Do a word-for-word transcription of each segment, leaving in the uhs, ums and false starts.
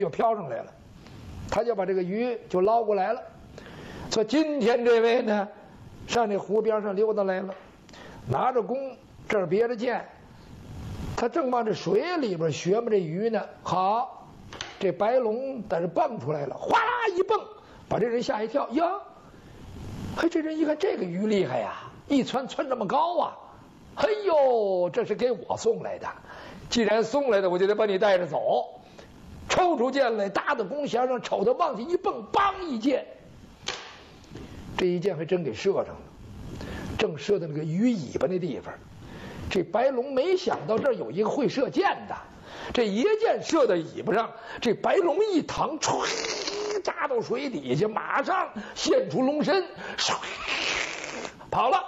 就飘上来了，他就把这个鱼就捞过来了。说今天这位呢，上这湖边上溜达来了，拿着弓，这儿别着箭，他正往这水里边学摸这鱼呢。好，这白龙在这蹦出来了，哗啦一蹦，把这人吓一跳。呀，嘿，这人一看这个鱼厉害呀，一窜窜这么高啊！哎呦，这是给我送来的，既然送来的，我就得把你带着走。抽出剑来，搭在弓弦上，瞅他往下一蹦，梆一箭，这一箭还真给射上了，正射到那个鱼尾巴那地方。这白龙没想到这儿有一个会射箭的，这一箭射到尾巴上，这白龙一腾，唰，扎到水底下，马上现出龙身，唰，跑了。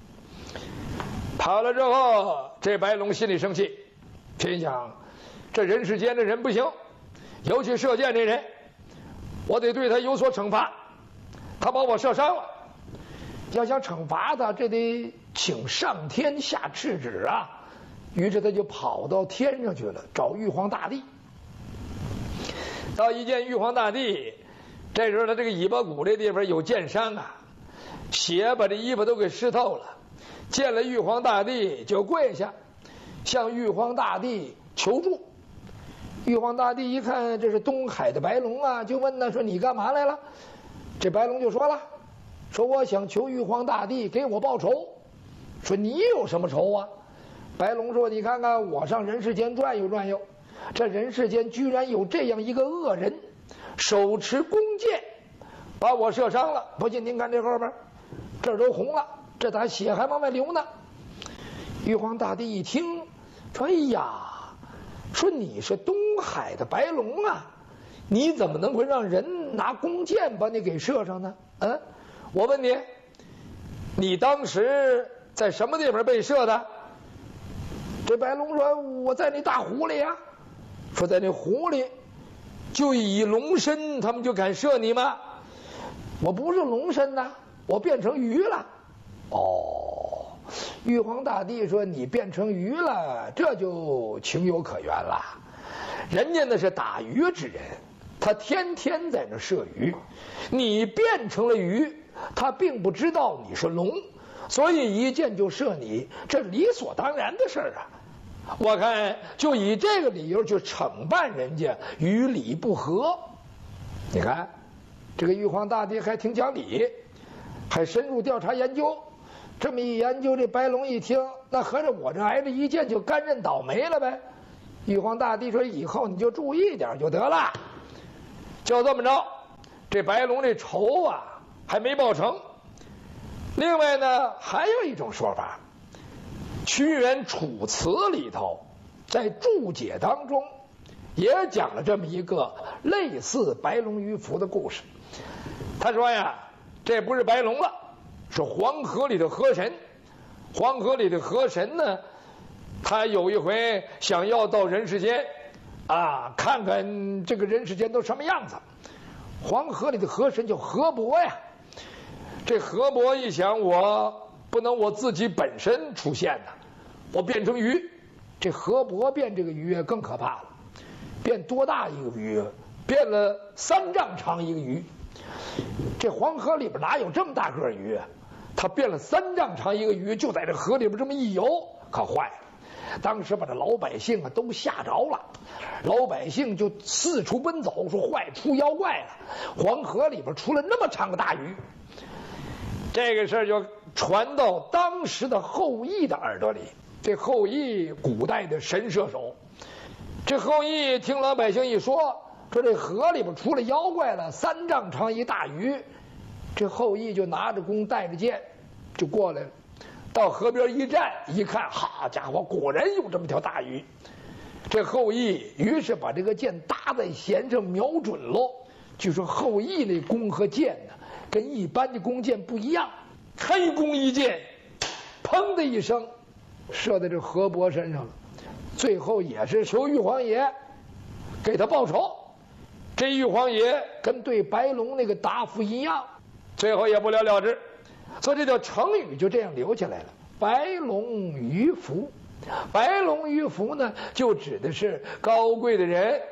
跑了之后，这白龙心里生气，心想：这人世间的人不行，尤其射箭这人，我得对他有所惩罚。他把我射伤了，要想惩罚他，这得请上天下敕旨啊。于是他就跑到天上去了，找玉皇大帝。到一见玉皇大帝，这时候他这个尾巴骨这地方有箭伤啊，血把这衣服都给湿透了。见了玉皇大帝就跪下，向玉皇大帝求助。玉皇大帝一看这是东海的白龙啊，就问他说：“你干嘛来了？”这白龙就说了：“说我想求玉皇大帝给我报仇。”说你有什么仇啊？白龙说：“你看看我上人世间转悠转悠，这人世间居然有这样一个恶人，手持弓箭把我射伤了。不信您看这后边，这儿都红了。”这打血还往外流呢。玉皇大帝一听，说：“哎呀，说你是东海的白龙啊，你怎么能会让人拿弓箭把你给射上呢？嗯，我问你，你当时在什么地方被射的？”这白龙说：“我在那大湖里呀。”说在那湖里，就以龙身，他们就敢射你吗？我不是龙身呐，我变成鱼了。哦，玉皇大帝说：“你变成鱼了，这就情有可原了。人家那是打鱼之人，他天天在那射鱼，你变成了鱼，他并不知道你是龙，所以一箭就射你，这理所当然的事儿啊。我看就以这个理由去惩办人家，与理不合。你看，这个玉皇大帝还挺讲理，还深入调查研究。这么一研究，这白龙一听，那合着我这挨着一箭就甘认倒霉了呗。玉皇大帝说：“以后你就注意点就得了。”就这么着，这白龙这仇啊还没报成。另外呢，还有一种说法，屈原《楚辞》里头在注解当中也讲了这么一个类似白龙鱼符的故事。他说呀，这不是白龙了，是黄河里的河神。黄河里的河神呢，他有一回想要到人世间啊，看看这个人世间都什么样子。黄河里的河神叫河伯呀。这河伯一想，我不能我自己本身出现的，我变成鱼。这河伯变这个鱼更可怕了，变多大一个鱼？变了三丈长一个鱼。这黄河里边哪有这么大个鱼？他变了三丈长一个鱼，就在这河里边这么一游，可坏了。当时把这老百姓啊都吓着了，老百姓就四处奔走，说坏，出妖怪了，黄河里边出了那么长个大鱼。这个事儿就传到当时的后羿的耳朵里。这后羿古代的神射手，这后羿听老百姓一说，说这河里边出了妖怪了，三丈长一大鱼。这后羿就拿着弓带着箭就过来了，到河边一站，一看，好家伙，果然有这么条大鱼。这后羿于是把这个箭搭在弦上，瞄准喽。据说后羿那弓和箭呢，跟一般的弓箭不一样，黑弓一箭，砰的一声，射在这河伯身上了。最后也是求玉皇爷给他报仇。这玉皇爷跟对白龙那个答复一样，最后也不了了之。所以这条成语就这样留下来了，白龙鱼符。白龙鱼符呢，就指的是高贵的人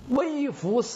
微服私